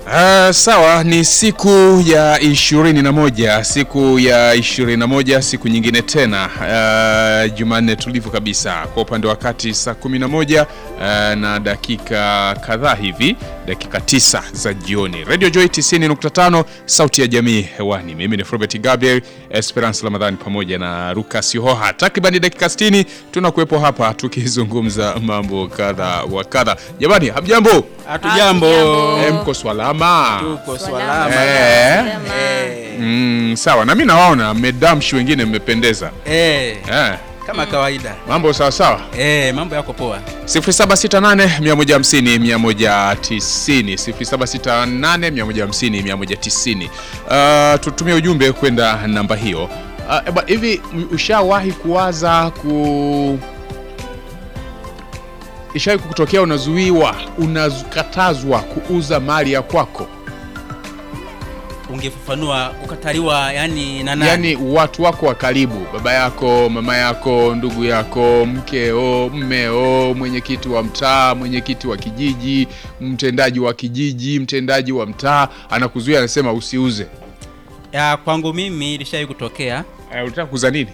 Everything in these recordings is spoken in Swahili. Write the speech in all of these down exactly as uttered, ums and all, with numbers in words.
Uh, sawa, ni siku ya ishirini na moja, siku ya ishirini na moja, siku nyingine tena, uh, Jumanne tulivu kabisa. Kwa upande wa kati saa kumi na moja uh, na dakika kadhaa hivi, dakika tisa za jioni. Radio Joy tisini nukta tano, sauti ya jamii hewani. Mimi ni Robert Gabriel, Esperance Ramadhani pamoja na Lucas Yoha. Takriban dakika sitini tunakuepo hapa tukizungumza mambo kadha wa kadha. Jamani, hamjambo? Hatujambo. Eh, mko swalama? Tuko swalama. Eh. Eh. Mm, sawa. Na mimi nawaona medamshi wengine mmependeza. Eh. Eh. Kama kawaida. Mambo sawa sawa? Eh, mambo yako poa. sifuri saba sita nane mia moja hamsini mia moja tisini sifuri saba sita nane mia moja hamsini mia moja tisini. Uh, tutumie ujumbe kwenda namba hiyo. Uh, eba, hivi ushawahi kuwaza ku Ishawahi kutokea unazuiwa, unakatazwa kuuza mali ya kwako? Ungefafanua kukataliwa yani na nani? Yani watu wako wa karibu, baba yako, mama yako, ndugu yako, mkeo, mmeo, mwenyekiti wa mtaa, mwenyekiti wa kijiji, mtendaji wa kijiji, mtendaji wa mtaa, anakuzuia, anasema usiuze. Ya kwangu mimi ilishawahi kutokea. Eh, unataka kuuza nini?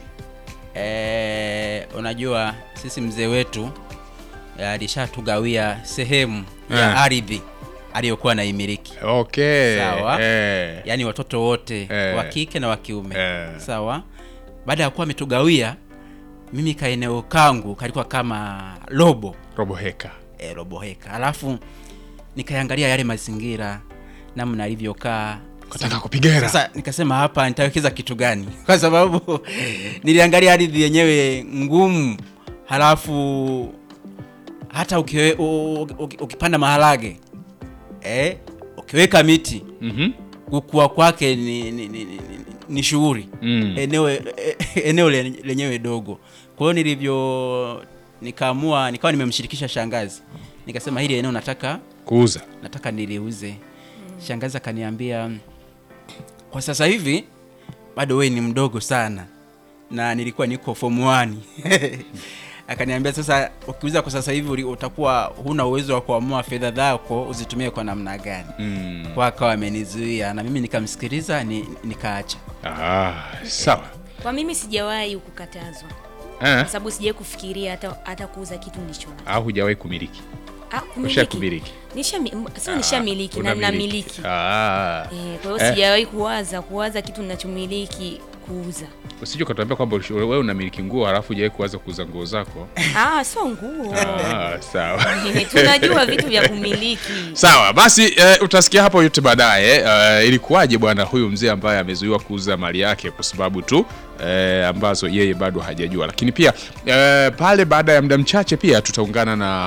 Eh, unajua sisi mzee wetu alishatugawia sehemu ya ardhi aliyokuwa na imiliki. Okay. Sawa. Eh. Yaani watoto wote Eh. wa kike na wa kiume. Eh. Sawa. Baada ya kuwa ametugawia, mimi kaeneo kangu kalikuwa kama robo, robo heka. Eh, robo heka. Alafu nikaangalia yale mazingira namna alivyokaa. Kutaka kupigera. Sasa nikasema hapa nitawekeza kitu gani? Kwa sababu niliangalia ardhi yenyewe ngumu. Halafu hata ukiwe, u, u, ukipanda maharage eh ukiweka miti Mhm. kukua kwake ni ni, ni, ni, ni shughuli. Mm. Eneo e, eneo lenyewe dogo. Kwa hiyo nilivyo nikaamua nikawa nimemshirikisha shangazi. Nikasema hili eneo nataka kuuza. Nataka niliuze. Shangazi akaniambia kwa sasa hivi bado wewe ni mdogo sana. Na nilikuwa niko form one. Akaniambia sasa ukiuza kwa sasa hivi utakuwa huna uwezo wa kuamua fedha zako uzitumie kwa namna gani. Mm. Kwa akawa amenizuia na mimi nikamsikiliza ni, nikaacha. Ah, sawa. Kwa mimi sijawahi kukatazwa. Eh. Kwa sababu sijawahi kufikiria hata hata kuuza kitu nilicho nacho. Au hujawahi kumiliki? Ah, kumiliki. Ushakumiliki. Nisha sio nishamiliki na namiliki. Ah. Eh, kwa hiyo sijawahi kuwaza kuwaza kitu ninachomiliki kuuza. Usije ukatuambia kwamba wewe unamiliki nguo halafu hujawahi kuanza kuuza nguo zako. Ah, sio nguo. Ah, sawa. Tunajua vitu vya kumiliki. Sawa, basi e, utasikia hapo yote baadaye. E, ilikuwaje bwana huyu mzee ambaye amezuiwa kuuza mali yake kwa sababu tu e, ambazo yeye bado hajajua. Lakini pia e, pale baada ya muda mchache pia tutaungana na